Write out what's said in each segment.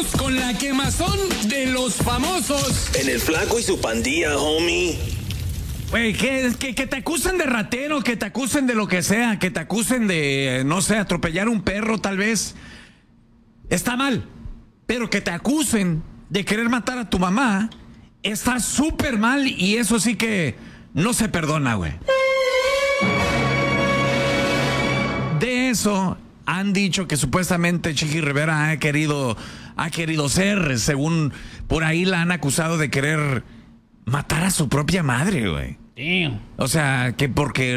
Seguimos con la quemazón de los famosos. En el Flaco y su pandilla, homie. Güey, que te acusen de ratero, que te acusen de lo que sea, que te acusen de, no sé, atropellar un perro tal vez. Está mal. Pero que te acusen de querer matar a tu mamá está súper mal y eso sí que no se perdona, güey. De eso han dicho que supuestamente Chiqui Rivera ha querido ser, según por ahí la han acusado de querer matar a su propia madre, güey. O sea, que porque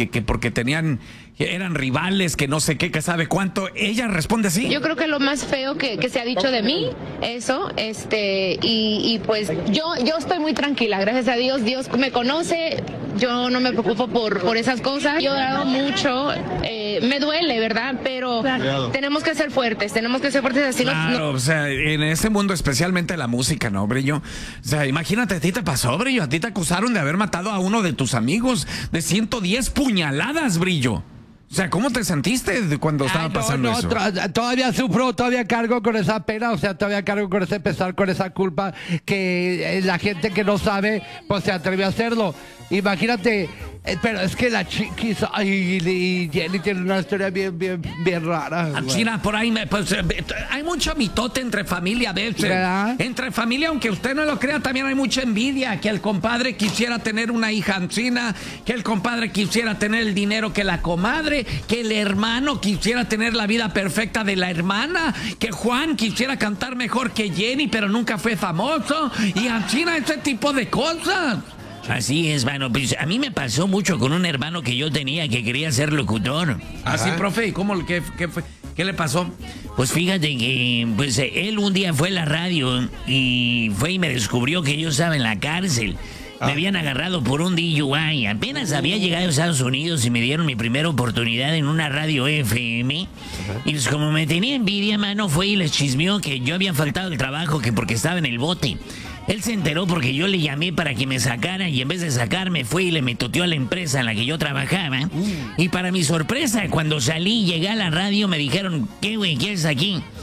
eran rivales, que no sé qué, que sabe cuánto. Ella responde así. Yo creo que lo más feo que se ha dicho de mí, eso, y pues yo estoy muy tranquila, gracias a Dios. Dios me conoce, yo no me preocupo por esas cosas. Yo he dado mucho, me duele, ¿verdad? Pero tenemos que ser fuertes así. Claro, o sea, en ese mundo, especialmente la música, ¿no, Brillo? O sea, imagínate, a ti te pasó, Brillo, a ti te acusaron de haber matado a uno de tus amigos de 110 puñaladas, Brillo. O sea, ¿cómo te sentiste cuando estaba pasando eso? Todavía sufro, todavía cargo con esa pena, o sea, todavía cargo con ese pesar, con esa culpa que la gente que no sabe, pues se atrevió a hacerlo. Imagínate, pero es que la Chiquis, y Jenny tiene una historia bien rara. China, por ahí, pues, hay mucho mitote entre familia a veces. ¿Verdad? Entre familia, aunque usted no lo crea, también hay mucha envidia. Que el compadre quisiera tener una hija ancina, que el compadre quisiera tener el dinero que la comadre, que el hermano quisiera tener la vida perfecta de la hermana, que Juan quisiera cantar mejor que Jenny, pero nunca fue famoso. Y ancina, ese tipo de cosas. Así es, mano. Pues a mí me pasó mucho con un hermano que yo tenía que quería ser locutor. Así, profe, ¿y cómo, qué fue? ¿Qué le pasó? Pues fíjate que pues él un día fue a la radio y fue y me descubrió que yo estaba en la cárcel. Me habían agarrado por un DUI. Apenas había llegado a Estados Unidos y me dieron mi primera oportunidad en una radio FM. Y pues como me tenía envidia, mano, fue y les chismeó que yo había faltado el trabajo, que porque estaba en el bote. Él se enteró porque yo le llamé para que me sacara y en vez de sacarme fue y le metoteó a la empresa en la que yo trabajaba. Y para mi sorpresa, cuando salí y llegué a la radio me dijeron, ¿qué güey, qué es aquí?